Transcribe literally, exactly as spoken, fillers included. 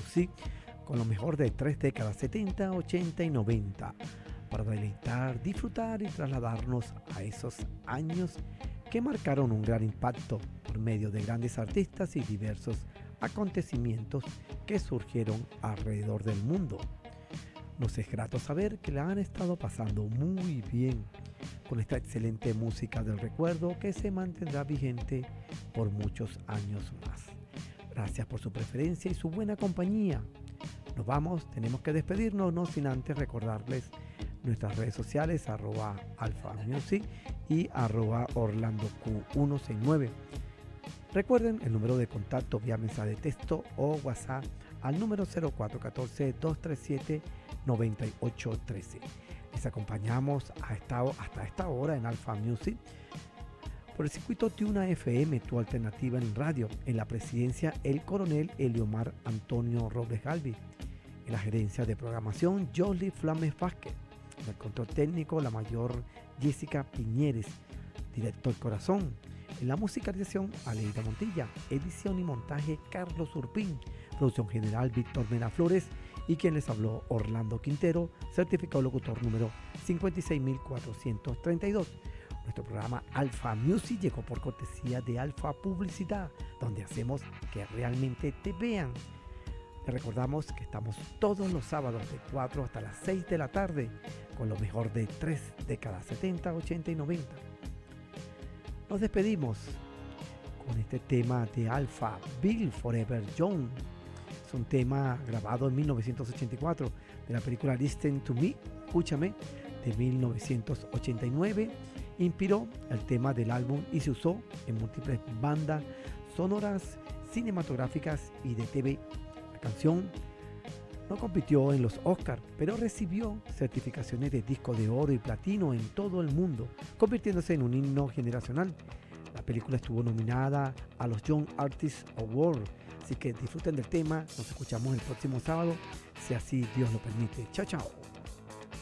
Music con lo mejor de tres décadas, setenta, ochenta y noventa, para deleitar, disfrutar y trasladarnos a esos años que marcaron un gran impacto por medio de grandes artistas y diversos acontecimientos que surgieron alrededor del mundo. Nos es grato saber que la han estado pasando muy bien con esta excelente música del recuerdo que se mantendrá vigente por muchos años más. Gracias por su preferencia y su buena compañía. Nos vamos, tenemos que despedirnos, no sin antes recordarles nuestras redes sociales, arroba Alfa Music y arroba Orlando Q ciento sesenta y nueve. Recuerden el número de contacto vía mensaje de texto o WhatsApp al número cero cuatro uno cuatro, dos tres siete, nueve ocho uno tres. Les acompañamos a esta, hasta esta hora en Alfa Music por el circuito Tuna F M, tu alternativa en radio. En la presidencia, el coronel Eliomar Antonio Robles Galvi. En la gerencia de programación, Jolie Flames Vázquez. En el control técnico, la mayor Jessica Piñeres. Director Corazón. En la musicalización, Aleida Montilla. Edición y montaje, Carlos Urpín. Producción general, Víctor Mena Flores. Y quien les habló, Orlando Quintero, certificado locutor número cincuenta y seis mil cuatrocientos treinta y dos. Nuestro programa Alfa Music llegó por cortesía de Alfa Publicidad, donde hacemos que realmente te vean. Les recordamos que estamos todos los sábados de cuatro hasta las seis de la tarde con lo mejor de tres décadas, setenta, ochenta y noventa. Nos despedimos con este tema de Alfa, Bill Forever Young. Es un tema grabado en mil novecientos ochenta y cuatro de la película Listen to Me, Escúchame, de mil novecientos ochenta y nueve. Inspiró el tema del álbum y se usó en múltiples bandas sonoras, cinematográficas y de T V. La canción no compitió en los Oscars, pero recibió certificaciones de disco de oro y platino en todo el mundo, convirtiéndose en un himno generacional. La película estuvo nominada a los Young Artist Awards, así que disfruten del tema. Nos escuchamos el próximo sábado, si así Dios lo permite. Chao, chao.